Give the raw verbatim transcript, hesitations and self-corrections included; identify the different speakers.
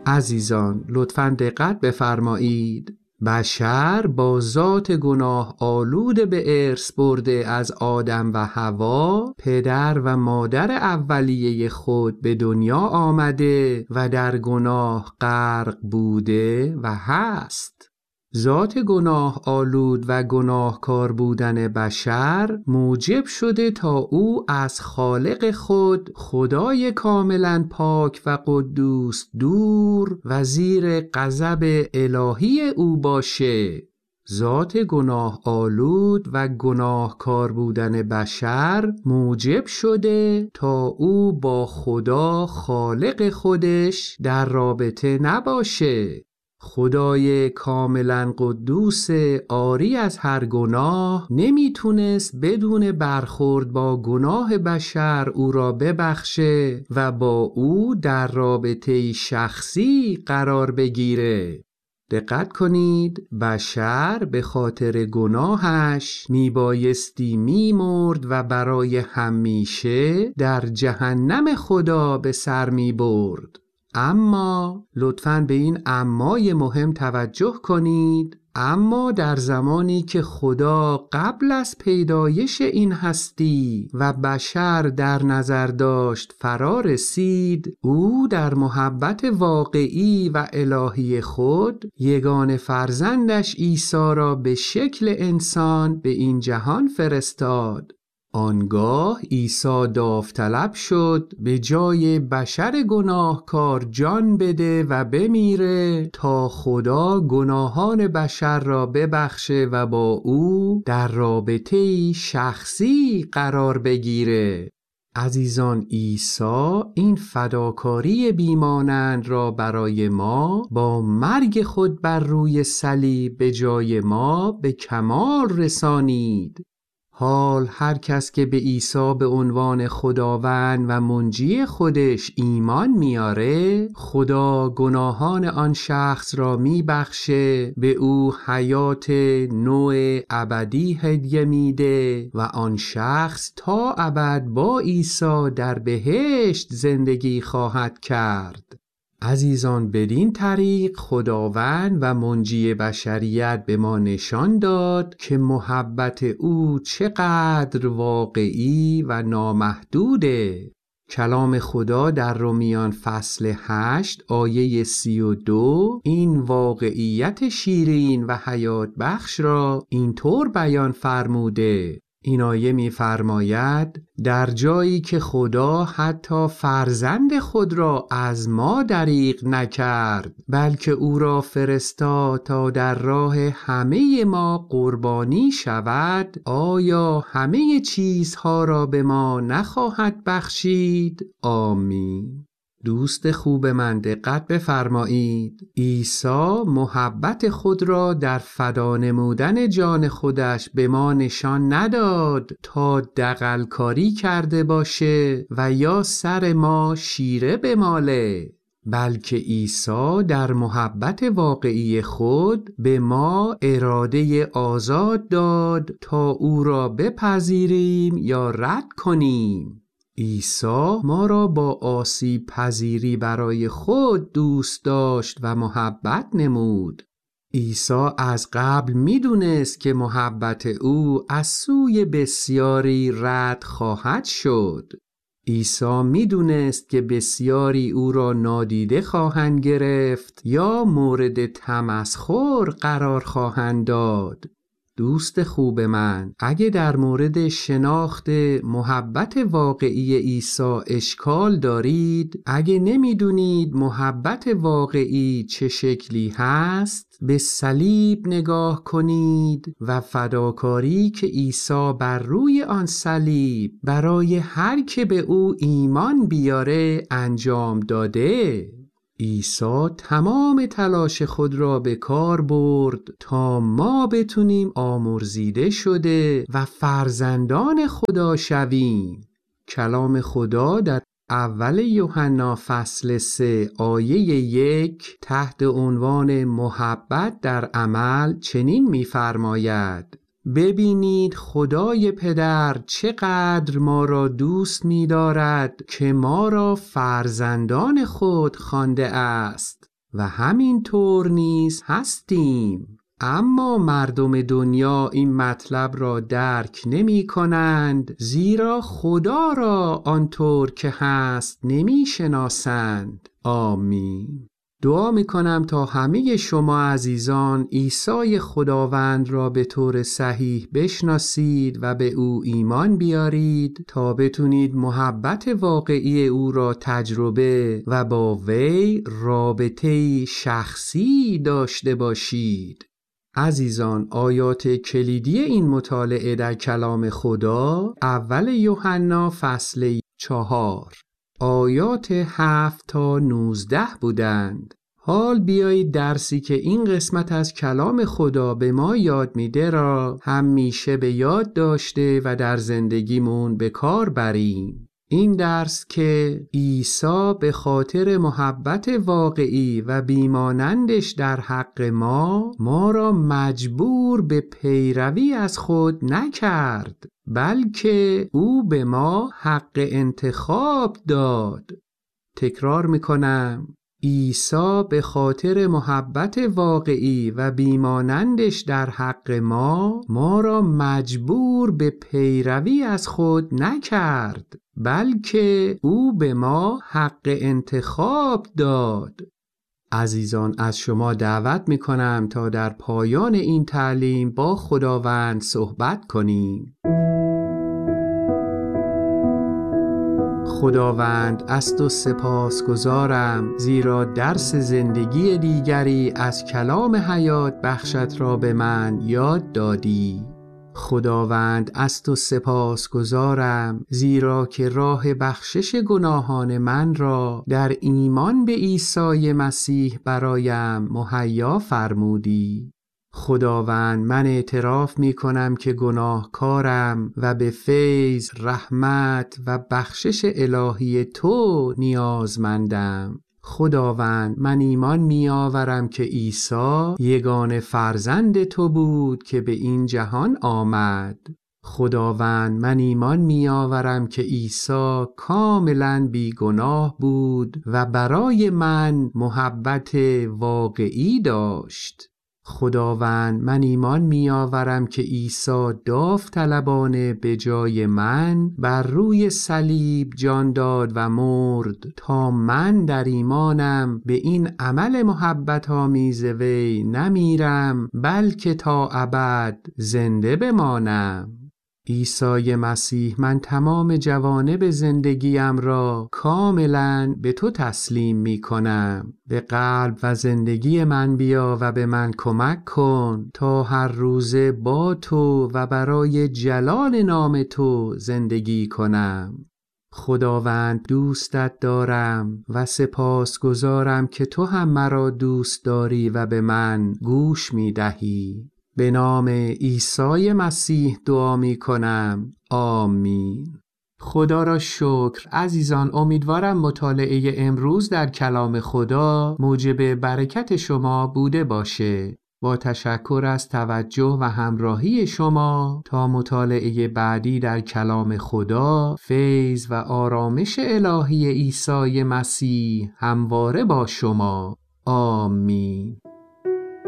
Speaker 1: عزیزان لطفاً دقت بفرمایید. بشر با ذات گناه آلوده به ارث برده از آدم و حوا، پدر و مادر اولیه خود به دنیا آمده و در گناه غرق بوده و هست. ذات گناه آلود و گناهکار بودن بشر موجب شده تا او از خالق خود، خدای کاملا پاک و قدوس، دور و زیر غضب الهی او باشه. ذات گناه آلود و گناهکار بودن بشر موجب شده تا او با خدا خالق خودش در رابطه نباشه. خدای کاملا قدوس عاری از هر گناه نمیتونست بدون برخورد با گناه بشر او را ببخشه و با او در رابطه شخصی قرار بگیره. دقت کنید، بشر به خاطر گناهش میبایستی میمرد و برای همیشه در جهنم خدا به سر میبرد. اما لطفاً به این امای مهم توجه کنید. اما در زمانی که خدا قبل از پیدایش این هستی و بشر در نظر داشت فرا رسید، او در محبت واقعی و الهی خود یگانه فرزندش عیسی را به شکل انسان به این جهان فرستاد. آنگاه عیسی داوطلب شد به جای بشر گناهکار جان بده و بمیره تا خدا گناهان بشر را ببخشه و با او در رابطه‌ای شخصی قرار بگیره. عزیزان، عیسی این فداکاری بیمانند را برای ما با مرگ خود بر روی صلیب به جای ما به کمال رسانید. حال هر کس که به عیسی به عنوان خداوند و منجی خودش ایمان میاره، خدا گناهان آن شخص را میبخشه، به او حیات نوع ابدی هدیه میده و آن شخص تا ابد با عیسی در بهشت زندگی خواهد کرد. عزیزان، بدین طریق خداوند و منجی بشریت به ما نشان داد که محبت او چقدر واقعی و نامحدوده. کلام خدا در رومیان فصل هشت آیه سی و دو این واقعیت شیرین و حیات بخش را اینطور بیان فرموده. این آیه می فرماید در جایی که خدا حتی فرزند خود را از ما دریغ نکرد، بلکه او را فرستاد تا در راه همه ما قربانی شود، آیا همه چیزها را به ما نخواهد بخشید؟ آمین. دوست خوب من، دقت بفرمایید. عیسی محبت خود را در فدا نمودن جان خودش به ما نشان نداد تا دغل‌کاری کرده باشه و یا سر ما شیره بماله، بلکه عیسی در محبت واقعی خود به ما اراده آزاد داد تا او را بپذیریم یا رد کنیم. عیسی ما را با آسیب پذیری برای خود دوست داشت و محبت نمود. عیسی از قبل میدونست که محبت او از سوی بسیاری رد خواهد شد. عیسی میدونست که بسیاری او را نادیده خواهند گرفت یا مورد تمسخر قرار خواهند داد. دوست خوب من، اگه در مورد شناخت محبت واقعی عیسی اشکال دارید، اگه نمیدونید محبت واقعی چه شکلی هست، به صلیب نگاه کنید و فداکاری که عیسی بر روی آن صلیب برای هر که به او ایمان بیاره انجام داده. عیسی تمام تلاش خود را به کار برد تا ما بتونیم آمرزیده شده و فرزندان خدا شویم. کلام خدا در اول یوحنا فصل سه آیه یک تحت عنوان محبت در عمل چنین می‌فرماید: ببینید خدای پدر چقدر ما را دوست می دارد که ما را فرزندان خود خوانده است و همین طور نیز هستیم. اما مردم دنیا این مطلب را درک نمی کنند، زیرا خدا را آنطور که هست نمی شناسند. آمین. دعا می کنم تا همه شما عزیزان عیسی خداوند را به طور صحیح بشناسید و به او ایمان بیارید تا بتونید محبت واقعی او را تجربه و با وی رابطه‌ای شخصی داشته باشید. عزیزان، آیات کلیدی این مطالعه در کلام خدا اول یوحنا فصل چهار آیات هفت تا نوزده بودند. حال بیایید درسی که این قسمت از کلام خدا به ما یاد میده را همیشه به یاد داشته و در زندگیمون به کار بریم. این درس که عیسی به خاطر محبت واقعی و بیمانندش در حق ما ما را مجبور به پیروی از خود نکرد، بلکه او به ما حق انتخاب داد. تکرار میکنم، عیسی به خاطر محبت واقعی و بیمانندش در حق ما ما را مجبور به پیروی از خود نکرد، بلکه او به ما حق انتخاب داد. عزیزان، از شما دعوت می کنم تا در پایان این تعلیم با خداوند صحبت کنیم. خداوند، از تو سپاسگزارم زیرا درس زندگی دیگری از کلام حیات بخشت را به من یاد دادی. خداوند، از تو سپاسگزارم زیرا که راه بخشش گناهان من را در ایمان به عیسی مسیح برایم مهیا فرمودی. خداوند، من اعتراف می کنم که گناهکارم و به فیض، رحمت و بخشش الهی تو نیازمندم. خداوند، من ایمان می آورم که عیسی یگانه فرزند تو بود که به این جهان آمد. خداوند، من ایمان می آورم که عیسی کاملا بی گناه بود و برای من محبت واقعی داشت. خداوند، من ایمان می آورم که عیسی داوطلبانه به جای من بر روی صلیب جان داد و مرد تا من در ایمانم به این عمل محبت آمیز وی نمیرم، بلکه تا ابد زنده بمانم. عیسی مسیح، من تمام جوانب زندگیم را کاملا به تو تسلیم می کنم. به قلب و زندگی من بیا و به من کمک کن تا هر روزه با تو و برای جلال نام تو زندگی کنم. خداوند، دوستت دارم و سپاسگزارم که تو هم مرا دوست داری و به من گوش می دهی. به نام عیسی مسیح دعا می کنم. آمین. خدا را شکر. عزیزان، امیدوارم مطالعه امروز در کلام خدا موجب برکت شما بوده باشه. با تشکر از توجه و همراهی شما تا مطالعه بعدی در کلام خدا، فیض و آرامش الهی عیسی مسیح همواره با شما. آمین.